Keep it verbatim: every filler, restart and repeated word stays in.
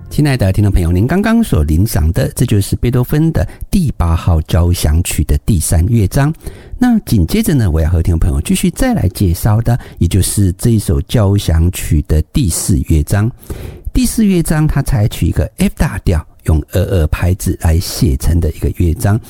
亲爱的听众朋友，您刚刚所聆赏的，这就是贝多芬的第八号交响曲的第三乐章。那紧接着呢，我要和听众朋友继续再来介绍的，也就是这一首交响曲的第四乐章。第四乐章它采取一个 F 大调，用二二拍子来写成的一个乐章。